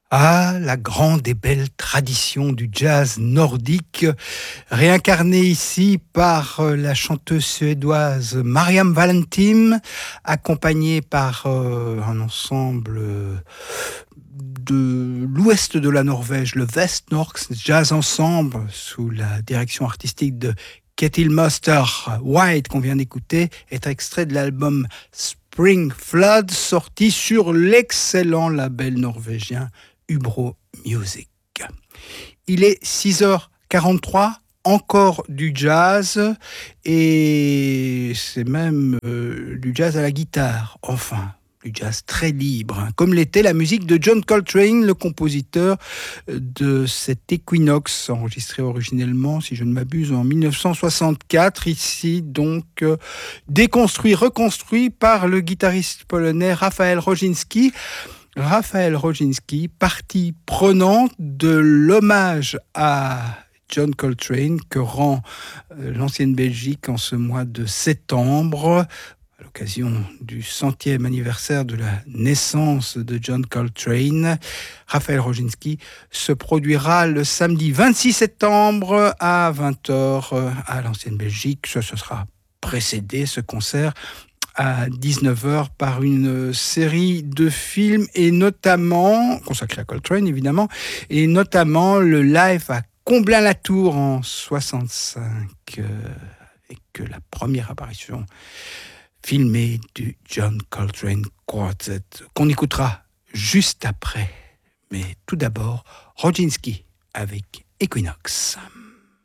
Ah, la grande et belle tradition du jazz nordique, réincarnée ici par la chanteuse suédoise Mariam Valentim, accompagnée par un ensemble de l'ouest de la Norvège, le Vestnorsk Jazz Ensemble, sous la direction artistique de Ketil Moster White, qu'on vient d'écouter, est extrait de l'album Spring Flood, sorti sur l'excellent label norvégien Ubro Music. Il est 6h43, encore du jazz, et c'est même du jazz à la guitare, enfin, du jazz très libre, hein, comme l'était la musique de John Coltrane, le compositeur de cet Equinox, enregistré originellement, si je ne m'abuse, en 1964, ici donc déconstruit, reconstruit par le guitariste polonais Raphael Roginski. Raphaël Roginski, partie prenante de l'hommage à John Coltrane que rend l'ancienne Belgique en ce mois de septembre, à l'occasion du 100e anniversaire de la naissance de John Coltrane. Raphaël Roginski se produira le samedi 26 septembre à 20h à l'ancienne Belgique. Ce sera précédé, ce concert, à 19h par une série de films, et notamment, consacré à Coltrane évidemment, et notamment le live à Comblain-la-Tour en 65, et que la première apparition filmée du John Coltrane Quartet, qu'on écoutera juste après. Mais tout d'abord, Roginski avec Equinox.